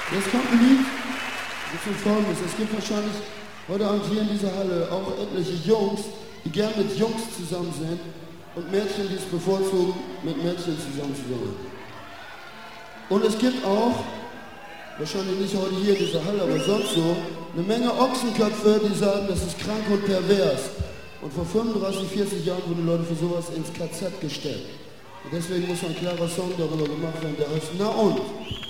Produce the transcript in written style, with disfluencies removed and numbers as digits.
Jetzt kommt ein Lied, das ist folgendes. Es gibt wahrscheinlich heute Abend hier in dieser Halle auch etliche Jungs, die gern mit Jungs zusammen sind und Mädchen, die es bevorzugen, mit Mädchen zusammen zu sein. Und es gibt auch, wahrscheinlich nicht heute hier in dieser Halle, aber sonst so, eine Menge Ochsenköpfe, die sagen, das ist krank und pervers. Und vor 35, 40 Jahren wurden Leute für sowas ins KZ gesteckt. Und deswegen muss ein klarer Song darüber gemacht werden, der heißt Na und?